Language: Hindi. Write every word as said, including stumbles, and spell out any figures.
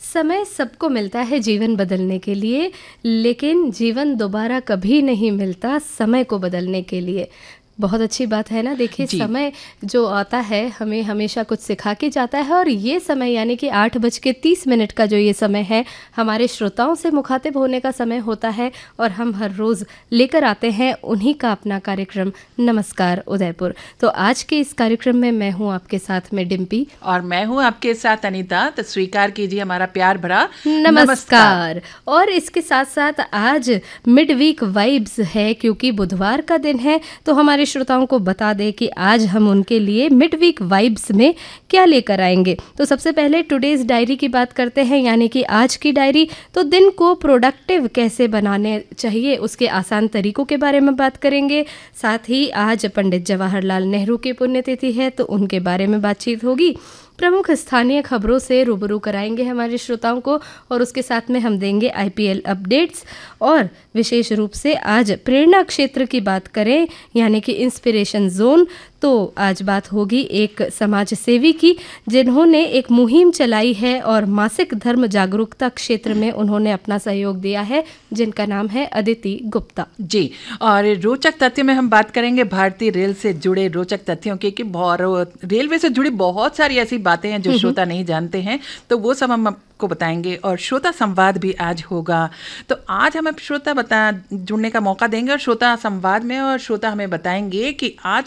समय सबको मिलता है जीवन बदलने के लिए, लेकिन जीवन दोबारा कभी नहीं मिलता समय को बदलने के लिए। बहुत अच्छी बात है ना। देखिए, जी। समय जो आता है हमें हमेशा कुछ सिखा के जाता है, और ये समय यानी कि आठ बज के तीस मिनट का जो ये समय है, हमारे श्रोताओं से मुखातिब होने का समय होता है, और हम हर रोज़ लेकर आते हैं उन्हीं का अपना कार्यक्रम नमस्कार उदयपुर। तो आज के इस कार्यक्रम में मैं हूँ आपके साथ में डिम्पी, और मैं हूँ आपके साथ अनीता। तो स्वीकार कीजिए हमारा प्यार भरा नमस्कार। नमस्कार। और इसके साथ साथ आज मिड वीक वाइब्स है, क्योंकि बुधवार का दिन है। तो हमारे श्रोताओं को बता दें कि आज हम उनके लिए मिड वीक वाइब्स में क्या लेकर आएंगे। तो सबसे पहले टुडेज डायरी की बात करते हैं, यानी कि आज की डायरी। तो दिन को प्रोडक्टिव कैसे बनाने चाहिए, उसके आसान तरीकों के बारे में बात करेंगे। साथ ही आज पंडित जवाहरलाल नेहरू की पुण्यतिथि है, तो उनके बारे में बातचीत होगी। प्रमुख स्थानीय खबरों से रूबरू कराएंगे हमारे श्रोताओं को, और उसके साथ में हम देंगे आईपीएल अपडेट्स। और विशेष रूप से आज प्रेरणा क्षेत्र की बात करें, यानी कि इंस्पिरेशन जोन, तो आज बात होगी एक समाज सेवी की, जिन्होंने एक मुहिम चलाई है और मासिक धर्म जागरूकता क्षेत्र में उन्होंने अपना सहयोग दिया है, जिनका नाम है अदिति गुप्ता जी। और रोचक तथ्य में हम बात करेंगे भारतीय रेल से जुड़े रोचक तथ्यों की, कि बहुत रेलवे से जुड़ी बहुत सारी ऐसी बातें हैं जो श्रोता नहीं जानते हैं, तो वो सब हम आपको बताएंगे। और श्रोता संवाद भी आज होगा। तो आज हमें श्रोता बता जुड़ने का मौका देंगे और श्रोता संवाद में, और श्रोता हमें बताएंगे कि आज